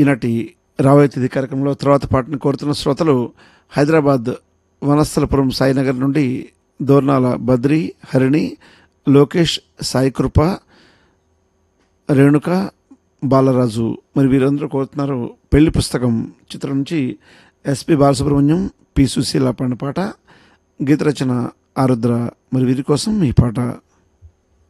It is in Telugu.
ఈనాటి రాబోయే తిథి కార్యక్రమంలో తర్వాత పాటను కోరుతున్న శ్రోతలు హైదరాబాద్ వనస్థలపురం సాయినగర్ నుండి దోర్నాల బద్రి, హరిణి, లోకేష్, సాయికృప, రేణుక, బాలరాజు. మరి వీరందరూ కోరుతున్నారు పెళ్లి పుస్తకం చిత్రం నుంచి ఎస్పి బాలసుబ్రహ్మణ్యం, పి సుశీల పాడిన పాట. గీత రచన ఆరుద్ర. మరి వీరి కోసం ఈ పాట.